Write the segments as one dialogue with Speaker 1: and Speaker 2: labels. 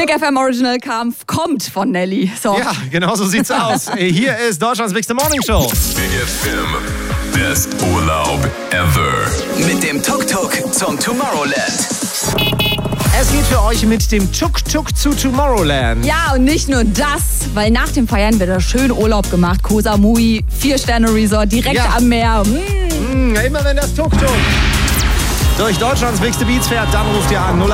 Speaker 1: Big FM Original kommt von Nelly. So.
Speaker 2: Ja, genau so sieht's aus. Hier ist Deutschlands Big Morning Show.
Speaker 3: Big FM, best Urlaub ever.
Speaker 4: Mit dem Tuk-Tuk zum Tomorrowland.
Speaker 2: Es geht für euch mit dem Tuk-Tuk zu Tomorrowland.
Speaker 1: Ja, und nicht nur das, weil nach dem Feiern wird da schön Urlaub gemacht. Koh Samui, 4-Sterne-Resort, direkt am Meer.
Speaker 2: Immer wenn das Tuk-Tuk durch Deutschlands bigste Beats fährt, dann ruft ihr an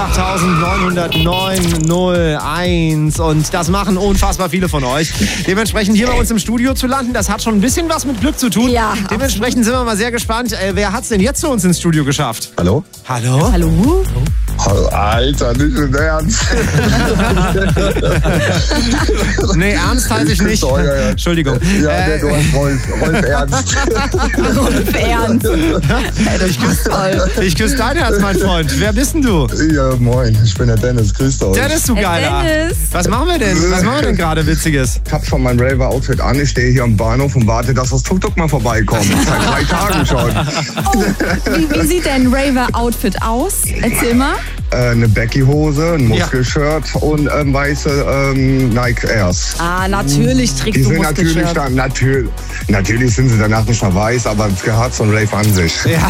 Speaker 2: 0890901 und das machen unfassbar viele von euch. Dementsprechend hier bei uns im Studio zu landen, das hat schon ein bisschen was mit Glück zu tun.
Speaker 1: Ja,
Speaker 2: dementsprechend sind wir mal sehr gespannt, wer hat's denn jetzt zu uns ins Studio geschafft?
Speaker 5: Hallo?
Speaker 2: Hallo?
Speaker 1: Hallo?
Speaker 5: Alter, nicht im Ernst.
Speaker 2: Nee, ernst halte ich nicht. Entschuldigung.
Speaker 5: Ja, du hast Rolf Ernst.
Speaker 1: Rolf Ernst.
Speaker 2: Ich küsse dein Herz, mein Freund. Wer bist denn du?
Speaker 5: Ja, moin, ich bin der Dennis. Grüß euch.
Speaker 2: Dennis, du Geiler.
Speaker 1: Dennis.
Speaker 2: Was machen wir denn? Was machen wir denn gerade Witziges?
Speaker 5: Ich hab schon mein Raver-Outfit an. Ich stehe hier am Bahnhof und warte, dass das Tuk-Tuk mal vorbeikommt. Seit 3 Tagen schon.
Speaker 1: Oh, wie sieht dein Raver-Outfit aus? Erzähl mal.
Speaker 5: Eine Becky-Hose, ein Muskelshirt und weiße Nike Airs.
Speaker 1: Ah, natürlich trägst
Speaker 5: Die
Speaker 1: du
Speaker 5: sind
Speaker 1: Muskelshirt.
Speaker 5: natürlich sind sie danach nicht mehr weiß, aber es gehört zum Rave an sich.
Speaker 2: Ja.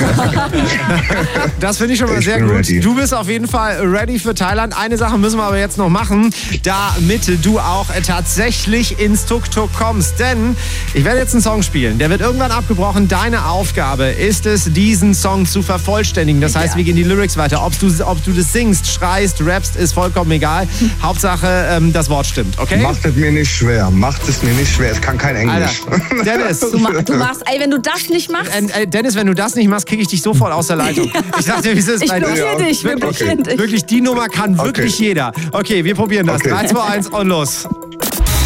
Speaker 2: Das finde ich schon mal
Speaker 5: Ich
Speaker 2: sehr
Speaker 5: bin
Speaker 2: gut.
Speaker 5: ready.
Speaker 2: Du bist auf jeden Fall ready für Thailand. Eine Sache müssen wir aber jetzt noch machen, damit du auch tatsächlich ins Tuk-Tuk kommst. Denn ich werde jetzt einen Song spielen. Der wird irgendwann abgebrochen. Deine Aufgabe ist es, diesen Song zu vervollständigen. Das heißt, wir gehen die Lyrics weiter. Ob du das singst, schreist, rappst, ist vollkommen egal. Hauptsache, das Wort stimmt, okay?
Speaker 5: Macht es mir nicht schwer. Ich kann kein Englisch.
Speaker 2: Alter, Dennis.
Speaker 1: Du machst, wenn du das nicht machst.
Speaker 2: Dennis, wenn du das nicht machst, kriege ich dich sofort aus der Leitung. Ich sag dir, wie es ist.
Speaker 1: Ich blockiere dich, wir blockieren dich.
Speaker 2: Wirklich, die Nummer kann wirklich jeder. Okay, wir probieren das.
Speaker 5: Okay.
Speaker 2: 3, 2, 1 und los.